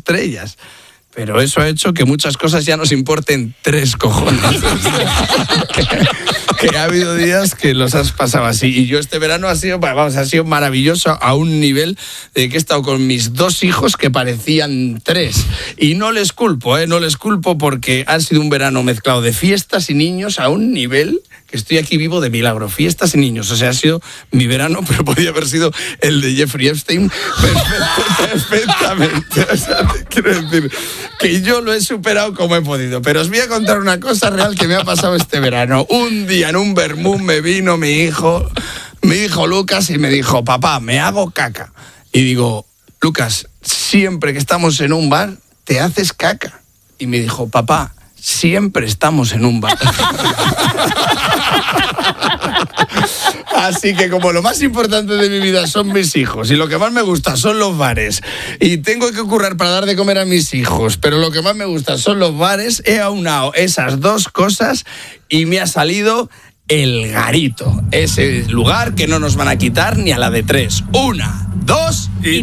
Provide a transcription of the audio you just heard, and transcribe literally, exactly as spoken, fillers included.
estrellas. Pero eso ha hecho que muchas cosas ya nos importen tres cojones. que, que ha habido días que los has pasado así. Y yo este verano ha sido, vamos, ha sido maravilloso a un nivel de que he estado con mis dos hijos que parecían tres. Y no les culpo, ¿eh? No les culpo porque ha sido un verano mezclado de fiestas y niños a un nivel que estoy aquí vivo de milagro. Fiestas y niños. O sea, ha sido mi verano, pero podía haber sido el de Jeffrey Epstein perfectamente. O sea, quiero decir que yo lo he superado como he podido. Pero os voy a contar una cosa real que me ha pasado este verano. Un día en un vermú me vino mi hijo, mi hijo Lucas, y me dijo: papá, me hago caca. Y digo: Lucas, siempre que estamos en un bar, te haces caca. Y me dijo: papá, siempre estamos en un bar. Así que como lo más importante de mi vida son mis hijos y lo que más me gusta son los bares y tengo que currar para dar de comer a mis hijos, pero lo que más me gusta son los bares, he aunado esas dos cosas y me ha salido El Garito, ese lugar que no nos van a quitar ni a la de tres. Una, dos y